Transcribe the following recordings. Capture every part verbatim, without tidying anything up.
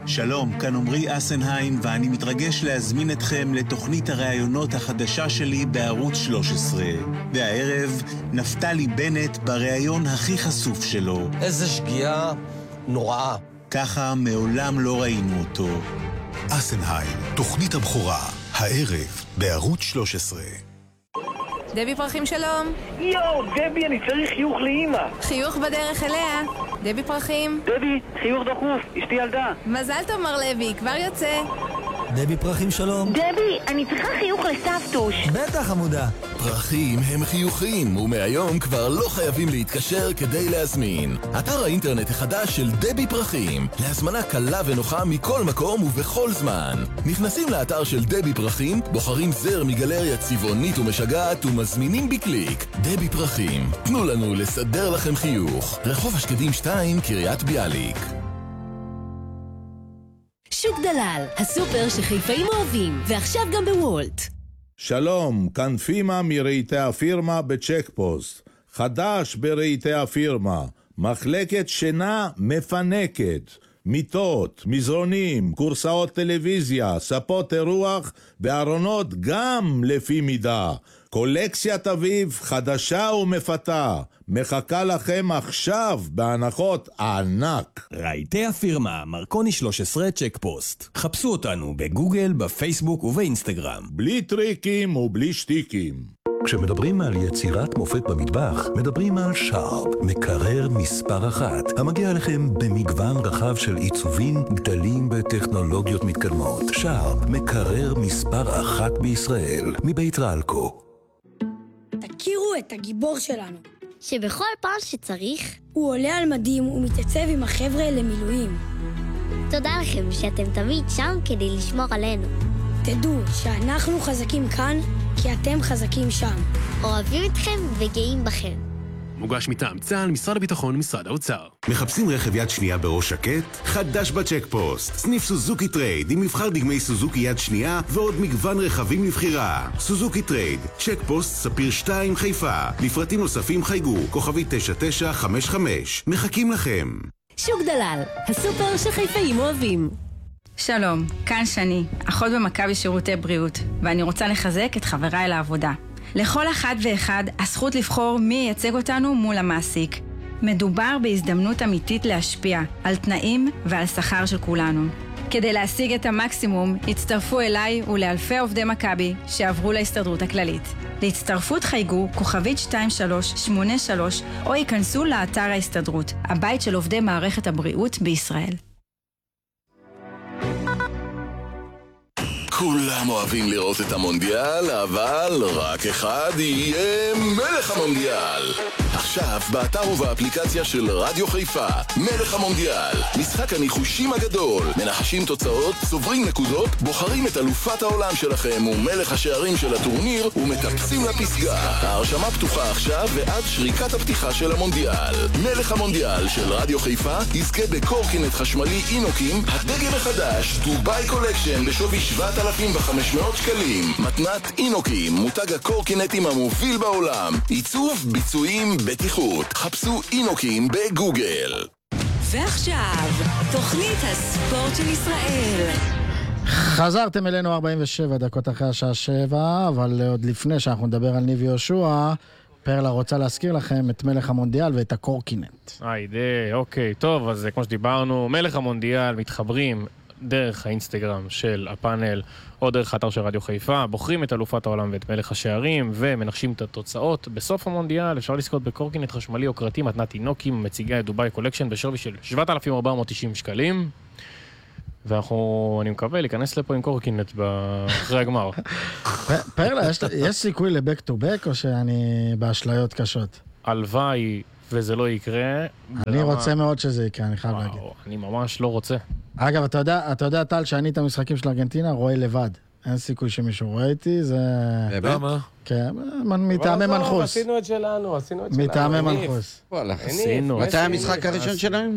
שלום, כאן עמרי אסנהיים, ואני מתרגש להזמין אתכם לתוכנית הראיונות החדשה שלי בערוץ שלוש עשרה. והערב, נפתלי בנט בראיון הכי חשוף שלו. איזה שגיאה נוראה. ככה מעולם לא ראינו אותו. אסנהיים, תוכנית הבכורה, הערב בערוץ שלוש עשרה. דבי פרחים שלום. יואו, דבי, אני צריך חיוך לאמא. חיוך בדרך אליה. דבי פרחים. דבי, חיוך דחוף, אשתי ילדה. מזל טוב מר לוי, כבר יוצא. דבי פרחים שלום. דבי, אני צריכה חיוך לסבתוש. בטח עמודה. פרחים הם חיוכים, ומהיום כבר לא חייבים להתקשר כדי להזמין. אתר האינטרנט החדש של דבי פרחים, להזמנה קלה ונוחה מכל מקום ובכל זמן. נכנסים לאתר של דבי פרחים, בוחרים זר מגלריה צבעונית ומשגעת ומזמינים בקליק. דבי פרחים, תנו לנו לסדר לכם חיוך. רחוב השקדים שתיים, קריית ביאליק. שוק דלל, הסופר שחיפאים אוהבים, ועכשיו גם בוולט. שלום, כאן פימה מרהיטי הפירמה בצ'ק פוסט. חדש ברהיטי הפירמה, מחלקת שינה מפנקת. מיטות, מזרונים, קורסאות טלוויזיה, ספות אירוח וארונות גם לפי מידה. קולקציית אביב חדשה ומפתה. מחכה לכם עכשיו בהנחות ענק. רהיטי הפירמה, מרקוני שלוש עשרה צ'ק פוסט. חפשו אותנו בגוגל, בפייסבוק ובאינסטגרם. בלי טריקים ובלי שטיקים. כשמדברים על יצירת מופת במטבח, מדברים על שרפ, מקרר מספר אחת, המגיע לכם במגוון רחב של עיצובים, גדלים בטכנולוגיות מתקדמות. שרפ, מקרר מספר אחת בישראל, מבית רלקו. תכירו את הגיבור שלנו. שבכל פעם שצריך, הוא עולה על מדים ומתייצב עם החבר'ה למילואים. תודה לכם שאתם תמיד שם כדי לשמור עלינו. תדעו שאנחנו חזקים כאן, כי אתם חזקים שם. אוהבים אתכם וגאים בכם. מוגש מטעם צה"ל, משרד הביטחון, משרד האוצר. מחפשים רכב יד שנייה בראש שקט? חדש בצ'ק פוסט. סניף סוזוקי טרייד עם מבחר דגמי סוזוקי יד שנייה ועוד מגוון רכבים לבחירה. סוזוקי טרייד, צ'ק פוסט ספיר שתיים חיפה. לפרטים נוספים חייגו, כוכבי תשע תשע חמש חמש. מחכים לכם. שוק דלל, הסופר שחיפאים אוהבים. שלום, כאן שני, אחות במכבי שירותי בריאות, ואני רוצה לחזק את חבריי לעבודה. לכל אחד ואחד הזכות לבחור מי ייצג אותנו מול המעסיק. מדובר בהזדמנות אמיתית להשפיע על תנאים ועל שכר של כולנו. כדי להשיג את המקסימום, הצטרפו אליי ולאלפי עובדי מכבי שעברו להסתדרות הכללית. להצטרפות חייגו כוכבית שתיים שלוש שמונה שלוש או ייכנסו לאתר ההסתדרות, הבית של עובדי מערכת הבריאות בישראל. כולם אוהבים לראות את המונדיאל, אבל רק אחד יהיה מלך המונדיאל. עכשיו, באתר ובאפליקציה של רדיו חיפה, מלך המונדיאל. משחק הניחושים הגדול. מנחשים תוצאות, צוברים נקודות, בוחרים את אלופת העולם שלכם ומלך השערים של הטורניר ומטפסים לפסגה. ההרשמה פתוחה עכשיו ועד שריקת הפתיחה של המונדיאל. מלך המונדיאל של רדיו חיפה יזכה בקורקינט חשמלי אינוקים, הדגל החדש, דוביי קולקשן בשווי שבעת אלפים וחמש מאות שקלים. מתנת אינוקים, מותג הקורקינטים המוביל בעולם. עיצוב, ביצועים, בטיחות. חפשו אינוקים בגוגל. ועכשיו, תוכנית הספורט של ישראל. חזרתם אלינו ארבעים ושבע דקות אחרי השעה שבע, אבל עוד לפני שאנחנו נדבר על ניב יהושע, פרלה רוצה להזכיר לכם את מלך המונדיאל ואת הקורקינט. היידה, אוקיי, טוב, אז כמו שדיברנו, מלך המונדיאל מתחברים דרך האינסטגרם של הפאנל או דרך האתר של רדיו חיפה, בוחרים את אלופת העולם ואת מלך השערים ומנחשים את התוצאות. בסוף המונדיאל אפשר לזכות בקורקינט חשמלי או קרטי מתנת אינוקים, מציגה את דוביי קולקשן בשווי של שבעת אלפים ארבע מאות תשעים שקלים, ואנחנו, אני מקווה, להיכנס לפה עם קורקינט אחרי הגמר. פרלה, יש סיכוי לבק טו בק או שאני באשליות קשות? הלוואי וזה לא יקרה. אני רוצה מאוד שזה יקרה, אני חייב להגיד. אני ממש לא רוצה. אגב, אתה יודע, אתה יודע, טל, שאני את המשחקים של ארגנטינה רואה לבד. אין סיכוי שמישהו רואה איתי, זה... למה? כן, מטעמי מנחוס. עשינו את שלנו, עשינו את שלנו. מטעמי מנחוס. וואלה, עשינו. מתי המשחק הראשון שלהם?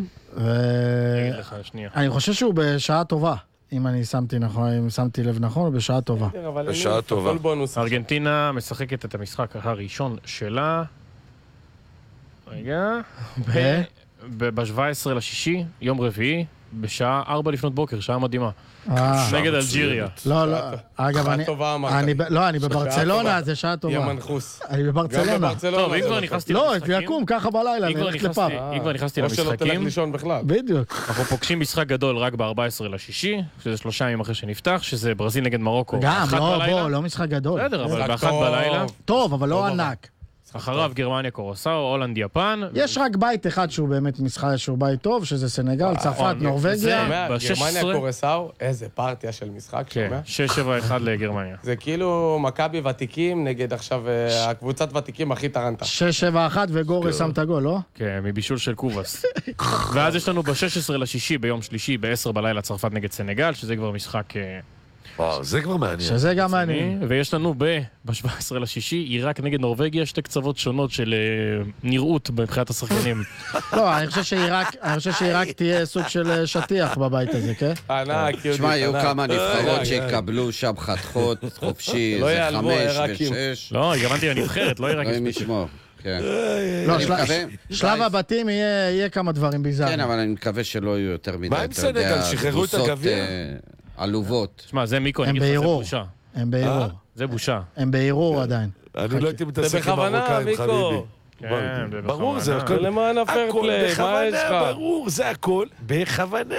אני חושב שהוא בשעה טובה. אם אני שמתי נכון, אם שמתי לב נכון, הוא בשעה טובה. בשעה טובה. ארגנטינה משחקת את המשחק הראשון שלה. רגע. ב-שבעה עשר לשישי, יום רביעי, בשעה ארבע לפנות בוקר, שעה מדהימה. נגד אלג'יריה. לא, לא, אגב, אני... לא, אני בברצלונה, זה שעה טובה. יא מנחוס. אני בברצלונה. טוב, אם כבר נכנסתי לא, למשחקים... יקום ככה בלילה, נלך לפאב. אם כבר נכנסתי או שלא תלך למשחקים... לישון בכלל. בדיוק. אנחנו פוגשים משחק גדול רק ב-ארבעה עשרה לשישי, שזה שלושה ימים אחרי שנפתח, שזה ברזיל נגד מרוקו. גם, לא, בוא, לא משחק גדול. בסדר, אבל באחת בלילה. טוב, אבל לא ענק. אחריו גרמניה קורוסאו, הולנד יפן. יש רק בית אחד שהוא באמת משחק שהוא בית טוב, שזה סנגל, צרפת, נורווגיה. גרמניה קורוסאו, איזה פרטיה של משחק, שומע? שש שבע אחד לגרמניה. זה כאילו מכבי ותיקים נגד עכשיו הקבוצת ותיקים הכי טרנטה. שש שבע אחת וגורס שם את הגול, לא? כן, מבישול של קובס. ואז יש לנו ב-שש עשרה לשישי ביום שלישי, ב-עשר בלילה צרפת נגד סנגל, שזה כבר משחק... וואו, זה כבר מעניין. שזה גם מעניין. ויש לנו ב-שבעה עשר לשישי, עיראק נגד נורווגיה, שתי קצוות שונות של נראות מבחינת השחקנים. לא, אני חושב שעיראק תהיה סוג של שטיח בבית הזה, כן? ענק, יהודי. תשמע, יהיו כמה נבחרות שיקבלו שם חתכות חופשי, זה חמש ושש. לא, הגמנתי לנבחרת, לא עיראק. רואים משמור, כן. לא, שלב הבתים יהיה כמה דברים ביזאריים. כן, אבל אני מקווה שלא יהיו יותר מדי. מה עם סנגל? שחררו את הגביע? עלובות. תשמע, זה מיקו, אני אגיד לך, זה בושה. הם בעירור. זה בושה. הם בעירור עדיין. אני לא הייתי מתעסק עם מרוקאים, חביבי. ברור, זה הכל. למען הפרפלי, מה יש לך? ברור, זה הכל בכוונה.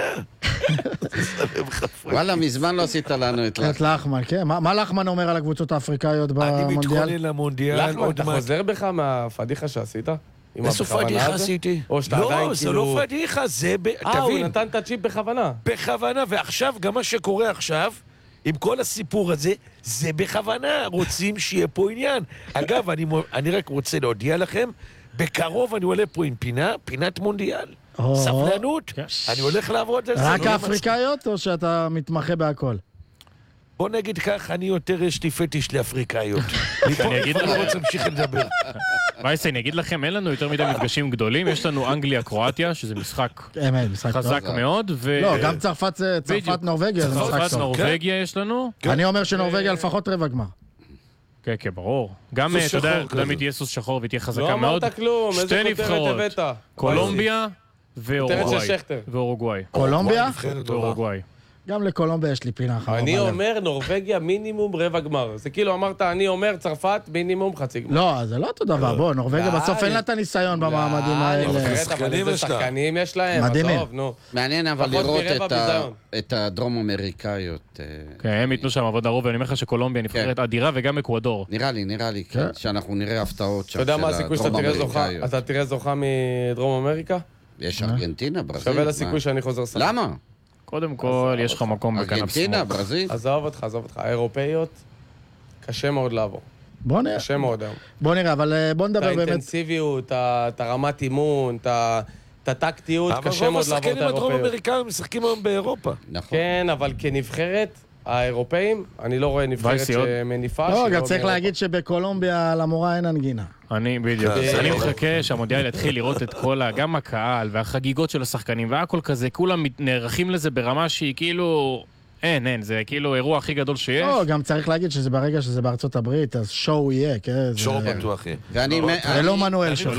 וואלה, מזמן לא עשית לנו את לחמן. את לחמן, כן. מה לחמן אומר על הקבוצות האפריקאיות במונדיאל? אני מתכונן למונדיאל. לחמן, אתה חוזר בך מהפדיחה שעשית? איזה פדיחה עשיתי? לא, זה לא פדיחה, זה... אה, הוא נתן את הצ'יפ בכוונה. בכוונה, ועכשיו, גם מה שקורה עכשיו, עם כל הסיפור הזה, זה בכוונה, רוצים שיהיה פה עניין. אגב, אני רק רוצה להודיע לכם, בקרוב אני עולה פה עם פינה, פינת מונדיאל. סבלנות, אני הולך לעבוד על זה. רק האפריקאיות או שאתה מתמחה בהכל? בוא נגיד כך, אני יותר יש לי פטיש לאפריקאיות. אני אגיד לך, אני רוצה להמשיך לדבר. וייסי, אני אגיד לכם, אין לנו יותר מדי מפגשים גדולים, יש לנו אנגליה-קרואטיה, שזה משחק חזק מאוד. לא, גם צרפת נורווגיה זה משחק טוב. צרפת נורווגיה יש לנו. אני אומר שנורווגיה לפחות רבע גמר. כן, כן, ברור. גם, אתה יודע, תמיד תהיה סוס שחור ותהיה חזקה מאוד. לא אמרת כלום, איזה כותרת הבאת? קולומביה ואורוגוואי. קולומביה? ואורוגוואי. גם לקולומביה יש לי פינה חרבה. אני אומר נורווגיה מינימום רבע גמר. זה כאילו אמרת, אני אומר צרפת מינימום חצי גמר. לא, זה לא אותו דבר. בוא, נורווגיה בסוף אין לה את הניסיון במעמדים האלה. איזה שחקנים יש להם. מדהימים. מעניין אבל לראות את הדרום אמריקאיות. כן, הם ייתנו שם עבודה רוב, ואני אומר לך שקולומביה נבחרת אדירה וגם אקוודור. נראה לי, נראה לי, שאנחנו נראה הפתעות שם של הדרום אמריקאיות. אתה תראה זוכה מדרום אמריקה? יש ארגנטינה, ברזיל. שווה לסיכוי שאני חוזר סך. למה? קודם כל, יש לך מקום בכנף שמאל. ארגנטינה, ברזיל. עזוב אותך, עזוב אותך. האירופאיות, קשה מאוד לעבור. בוא נראה. קשה מאוד היום. בוא נראה, אבל בוא נדבר באמת... את האינטנסיביות, את הרמת אימון, את הטקטיות, קשה מאוד לעבור את האירופאיות. אבל רוב השחקנים הדרום אמריקאים משחקים היום באירופה. כן, אבל כנבחרת, האירופאים, אני לא רואה נבחרת שמניפה. לא, גם צריך להגיד שבקולומביה למורה אין הנגינה. אני בדיוק, אני מחכה שהמונדיאל יתחיל לראות את כל, גם הקהל והחגיגות של השחקנים והכל כזה, כולם נערכים לזה ברמה שהיא כאילו, אין, אין, זה כאילו אירוע הכי גדול שיש. לא, גם צריך להגיד שזה ברגע שזה בארצות הברית, אז שואו יהיה, כן? שואו בטוח יהיה. ולא מנואל שואו.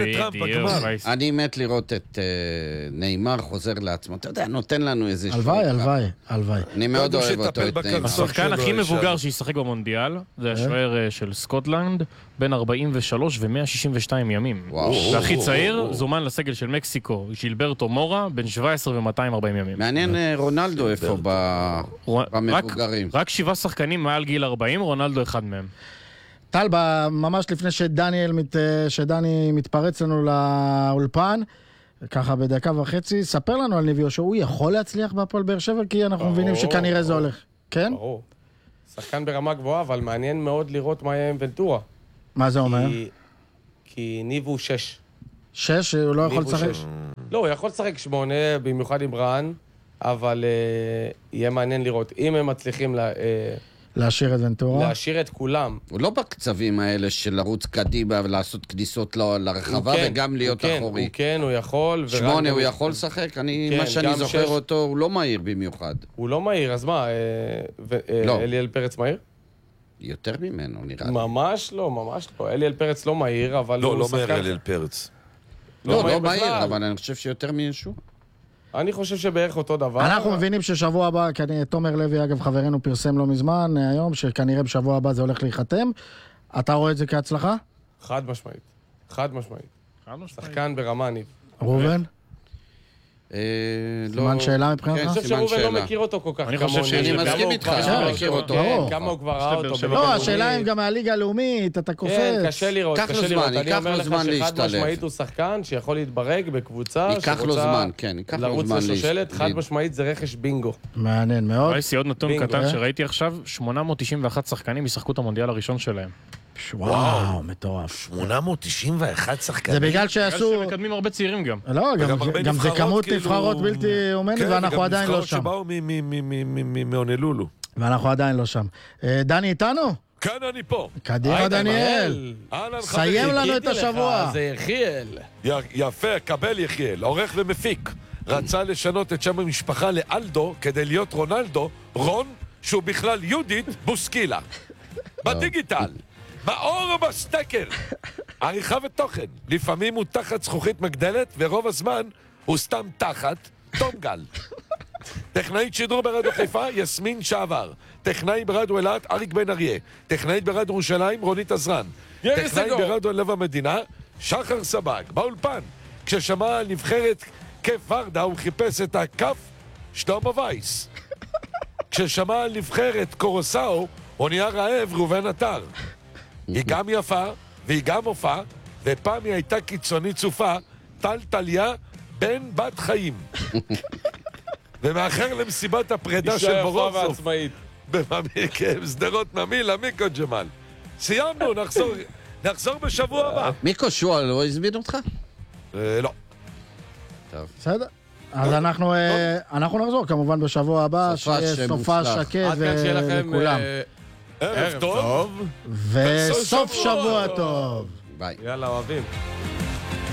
אני מת לראות את ניימר חוזר לעצמו, אתה יודע, נותן לנו איזה... הלוואי, הלוואי, הלוואי. אני מאוד אוהב אותו את ניימר. השחקן הכי מבוגר שישחק במונדיאל, זה השוער של סקוטלנד, בין ארבעים ושלוש ו-מאה שישים ושתיים ימים. והכי צעיר, זומן לסגל של מקסיקו, ז'ילברטו מורה, בין שבע עשרה ו-מאתיים וארבעים ימים. מעניין רונלדו איפה במבוגרים. רק שבעה שחקנים מעל גיל ארבעים, רונלדו אחד מהם. טל, ממש לפני שדניאל, שדני מתפרץ לנו לאולפן, ככה בדקה וחצי, ספר לנו על ניב יהושע, הוא יכול להצליח בהפועל באר שבע, כי אנחנו מבינים שכנראה זה הולך. כן? ברור. שחקן ברמה גבוהה, אבל מעניין מאוד לראות מה יהיה עם ונטורה. מה זה אומר? כי ניב הוא שש. שש? הוא לא יכול לשחק? לא, הוא יכול לשחק שמונה, במיוחד עם רן, אבל יהיה מעניין לראות. אם הם מצליחים להשאיר את ונטורה? להשאיר את כולם. הוא לא בקצבים האלה של לרוץ קדימה ולעשות כניסות לרחבה וגם להיות אחורי. הוא כן, הוא יכול. שמונה, הוא יכול לשחק? מה שאני זוכר אותו, הוא לא מהיר במיוחד. הוא לא מהיר, אז מה? אליאל פרץ מהיר? יותר ממנו, נראה לי. ממש לא, ממש לא. אליאל פרץ לא מהיר, אבל... לא, לא מהיר אליאל פרץ. לא, לא מהיר, אבל אני חושב שיותר מישהו. אני חושב שבערך אותו דבר. אנחנו מבינים ששבוע הבא, תומר לוי, אגב, חברנו פרסם לא מזמן, היום, שכנראה בשבוע הבא זה הולך להיחתם. אתה רואה את זה כהצלחה? חד משמעית. חד משמעית. שחקן ברמה ניב. ראובן? סימן שאלה מבחינתך? אני חושב שראובן לא מכיר אותו כל כך כמוני. אני מסכים איתך, אני מכיר אותו. כמה הוא כבר ראה אותו. לא, השאלה אם גם מהליגה הלאומית, אתה קופץ. כן, קשה לראות, קשה לראות. אני אומר לך שחד להשתלב. משמעית הוא שחקן שיכול להתברג בקבוצה ייקח לו זמן, כן, ייקח לו לרוץ זמן לשושלת, חד משמעית זה רכש בינגו. מעניין מאוד. יש לי עוד נתון קטן שראיתי עכשיו, שמונה מאות תשעים ואחת שחקנים ישחקו את המונדיאל הראשון שלהם. וואו, מטורף. שמונה מאות תשעים ואחת שחקנים. זה בגלל שעשו... בגלל שמקדמים הרבה צעירים גם. לא, גם זה כמות נבחרות בלתי אומנת, ואנחנו עדיין לא שם. כן, וגם נבחרות שבאו מאונלולו. ואנחנו עדיין לא שם. דני איתנו? כן, אני פה. קדימה דניאל. סיים לנו את השבוע. זה יחיאל. יפה, קבל יחיאל. עורך ומפיק. רצה לשנות את שם המשפחה לאלדו כדי להיות רונלדו, רון, שהוא בכלל יהודית בוסקילה. בדיגיטל. מאור או בסטקר? עריכה ותוכן. לפעמים הוא תחת זכוכית מגדלת, ורוב הזמן הוא סתם תחת תום גל. טכנאית שידור ברדיו חיפה, יסמין שעבר. טכנאי ברדיו אלת, אריק בן אריה. טכנאית ברדיו ירושלים, רונית עזרן. טכנאית ברדיו לב המדינה, שחר סבג. באולפן, כששמע על נבחרת כיף ורדה, הוא חיפש את הכף שלמה וייס. כששמע על נבחרת קורוסאו, הוא נהיה רעב ראובן אתר. היא גם יפה, והיא גם הופעה, ופעם היא הייתה קיצונית צופה, טל טליה בן בת חיים. ומאחר למסיבת הפרידה של בורוסוף. בממיקה, סדרות נמילה, מיקו ג'מאל. סיימנו, נחזור, נחזור בשבוע הבא. מיקו שואל, לא הזמין אותך? לא. טוב. בסדר. אז אנחנו, אנחנו נחזור כמובן בשבוע הבא, שיהיה סופה שקט לכולם. ערב טוב. וסוף שבוע טוב. ביי. יאללה, אוהבים.